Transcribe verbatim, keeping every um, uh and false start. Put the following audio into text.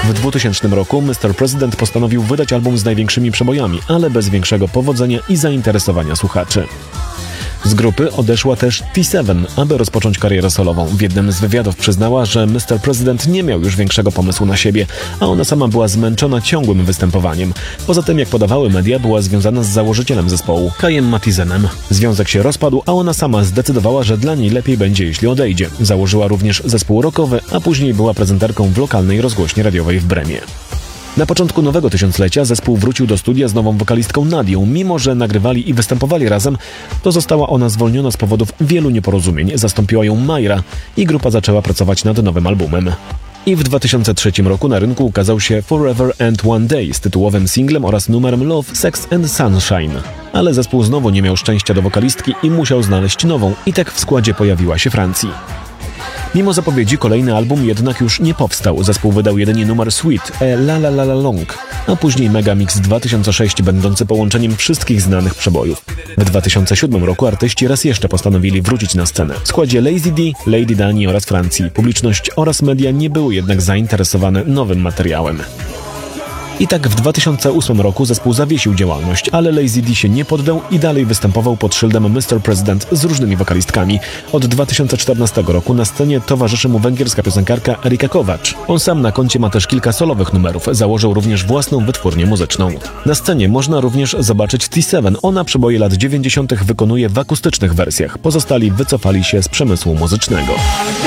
W dwutysięcznym roku mister President postanowił wydać album z największymi przebojami, ale bez większego powodzenia i zainteresowania słuchaczy. Z grupy odeszła też T siedem, aby rozpocząć karierę solową. W jednym z wywiadów przyznała, że mister President nie miał już większego pomysłu na siebie, a ona sama była zmęczona ciągłym występowaniem. Poza tym, jak podawały media, była związana z założycielem zespołu, Kajem Mathisenem. Związek się rozpadł, a ona sama zdecydowała, że dla niej lepiej będzie, jeśli odejdzie. Założyła również zespół rockowy, a później była prezenterką w lokalnej rozgłośni radiowej w Bremie. Na początku nowego tysiąclecia zespół wrócił do studia z nową wokalistką Nadią. Mimo że nagrywali i występowali razem, to została ona zwolniona z powodów wielu nieporozumień. Zastąpiła ją Mayra i grupa zaczęła pracować nad nowym albumem. I w dwa tysiące trzecim roku na rynku ukazał się Forever and One Day z tytułowym singlem oraz numerem Love, Sex and Sunshine. Ale zespół znowu nie miał szczęścia do wokalistki i musiał znaleźć nową. I tak w składzie pojawiła się Francji. Mimo zapowiedzi kolejny album jednak już nie powstał. Zespół wydał jedynie numer Sweet, e La La La La Long, a później Megamix dwa tysiące sześć, będący połączeniem wszystkich znanych przebojów. W dwa tysiące siódmym roku artyści raz jeszcze postanowili wrócić na scenę. W składzie Lazy D, Lady Dani oraz Francji. Publiczność oraz media nie były jednak zainteresowane nowym materiałem. I tak w dwa tysiące ósmym roku zespół zawiesił działalność, ale Lazy D się nie poddał i dalej występował pod szyldem mister President z różnymi wokalistkami. Od dwa tysiące czternastego roku na scenie towarzyszy mu węgierska piosenkarka Erika Kovacs. On sam na koncie ma też kilka solowych numerów, założył również własną wytwórnię muzyczną. Na scenie można również zobaczyć T siedem, ona przeboje lat dziewięćdziesiątych wykonuje w akustycznych wersjach, pozostali wycofali się z przemysłu muzycznego.